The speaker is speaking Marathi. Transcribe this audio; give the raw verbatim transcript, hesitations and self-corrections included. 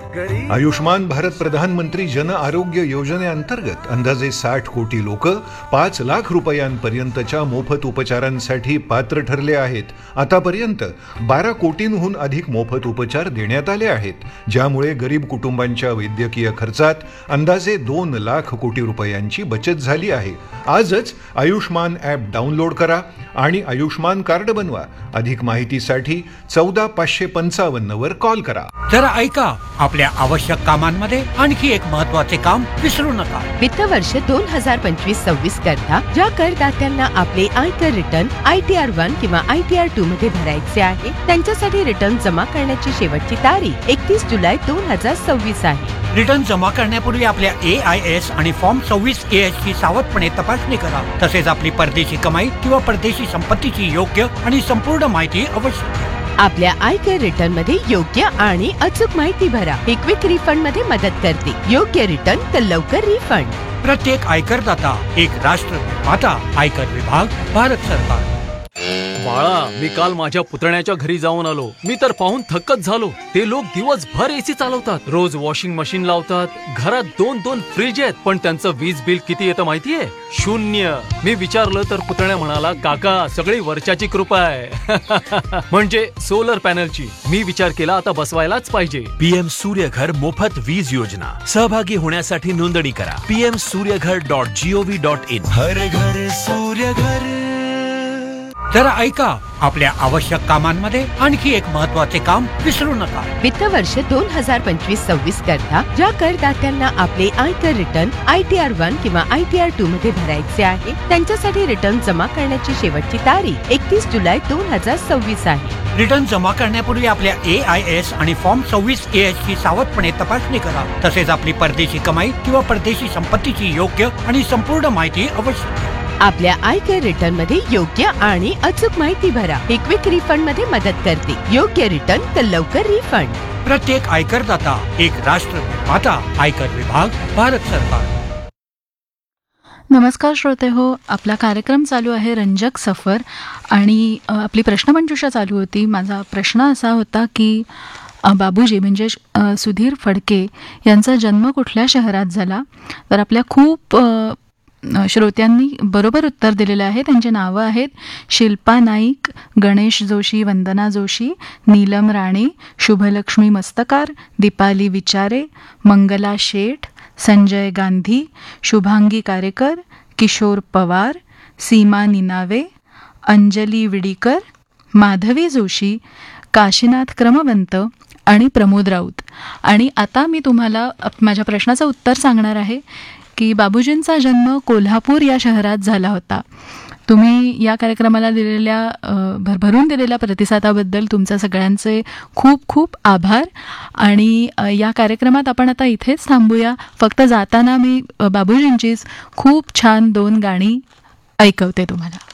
आयुष्मान भारत प्रधानमंत्री जन आरोग्य योजनेअंतर्गत अंदाजे साठ कोटी लोक पाच लाख रुपयांपर्यंतच्या मोफत उपचारांसाठी पात्र ठरले आहेत. आतापर्यंत बारा कोटींहून अधिक मोफत उपचार देण्यात आले आहेत, ज्यामुळे गरीब कुटुंबांच्या वैद्यकीय खर्चात अंदाजे दोन लाख कोटी रुपयांची बचत झाली आहे. आजच आयुष्मान ॲप डाउनलोड करा आणि आयुष्मान कार्ड बनवा. अधिक माहितीसाठी चौदा पाचशे पंचावन्न वर कॉल करा. जरा ऐका, आपल्या आवश्यक कामांमध्ये आणखी एक महत्त्वाचे काम विसरू नका. वित्त वर्ष दोन हजार पंचवीस सव्वीस करता ज्या करदात्यांना आपले आयकर return I T R one किंवा आय टी आर टू मध्ये भरायचे आहे, त्यांच्यासाठी रिटर्न जमा करण्याची शेवटची तारीख एकतीस जुलै दोन हजार सव्वीस आहे. रिटर्न जमा करण्यापूर्वी आपल्या ए आय एस आणि फॉर्म सव्वीस ए एस ची सावधपणे तपासणी करा. तसेच आपली परदेशी कमाई किंवा परदेशी संपत्तीची योग्य आणि संपूर्ण माहिती अवश्य घ्या. आपल्या आयकर रिटर्न मध्ये योग्य आणि अचूक माहिती भरा. ही क्विक रिफंड मध्ये मदत करते. योग्य रिटर्न तर लवकर रिफंड. प्रत्येक आयकरदाता एक राष्ट्र निर्माता. आयकर विभाग, भारत सरकार. बाळा, मी काल माझ्या पुतण्याच्या घरी जाऊन आलो. मी तर पाहून थक्कच झालो. ते लोक दिवसभर एसी चालवतात, रोज वॉशिंग मशीन लावतात, घरात दोन दोन फ्रीज आहेत, पण त्यांचं वीज बिल किती येतं माहितीये? शून्य. मी विचारलं तर पुतण्या म्हणाला, काका सगळी वर्षाची कृपा आहे. म्हणजे सोलर पॅनलची. मी विचार केला आता बसवायलाच पाहिजे. पीएम सूर्यघर मोफत वीज योजना. सहभागी होण्यासाठी नोंदणी करा PM Surya Ghar dot G O V dot in. हर घर सूर्यघर. जरा ऐका, आपल्या आवश्यक कामांमध्ये आणखी एक महत्त्वाचे काम विसरू नका. वित्त वर्ष दोन हजार पंचवीस सव्वीस करता ज्या करदात्यांना आपले आयकर return I T R one किंवा आय टी आर टू मध्ये भरायचे आहे, त्यांच्यासाठी रिटर्न जमा करण्याची शेवटची तारीख एकतीस जुलै दोन हजार सव्वीस आहे. रिटर्न जमा करण्यापूर्वी आपल्या ए आय एस आणि फॉर्म सव्वीस ए एस ची सावधपणे तपासणी करा. तसेच आपली परदेशी कमाई किंवा परदेशी संपत्तीची योग्य आणि संपूर्ण माहिती अवश्य घ्या. आपल्या आयकर रिटर्न मध्ये योग्य आणि अचूक माहिती भरा. ही क्विक रिफंड मध्ये मदत करते. योग्य रिटर्न तर लवकर रिफंड. प्रत्येक आयकरदाता एक राष्ट्र निर्माता. आयकर विभाग, भारत सरकार. नमस्कार श्रोते हो, आपला कार्यक्रम चालू आहे रंजक सफर आणि आपली प्रश्नमंजुषा चालू होती. माझा प्रश्न असा होता की बाबूजी म्हणजे सुधीर फडके यांचा जन्म कुठल्या शहरात झाला? तर आपल्या खूप श्रोत्यांनी बरोबर उत्तर दिलेलं आहे. त्यांची नावं आहेत शिल्पा नाईक, गणेश जोशी, वंदना जोशी, नीलम राणे, शुभलक्ष्मी मस्तकार, दीपाली विचारे, मंगला शेठ, संजय गांधी, शुभांगी कारेकर, किशोर पवार, सीमा निनावे, अंजली विडीकर, माधवी जोशी, काशीनाथ क्रमवंत आणि प्रमोद राऊत. आणि आता मी तुम्हाला माझ्या प्रश्नाचं उत्तर सांगणार आहे की बाबूजींचा जन्म कोल्हापूर या शहरात झाला होता. तुम्ही या कार्यक्रमाला दिलेल्या भरभरून दिलेल्या प्रतिसादाबद्दल तुमच्या सगळ्यांचे खूप खूप आभार. आणि या कार्यक्रमात आपण आता इथेच थांबूया. फक्त जाताना मी बाबूजींचीच खूप छान दोन गाणी ऐकवते तुम्हाला.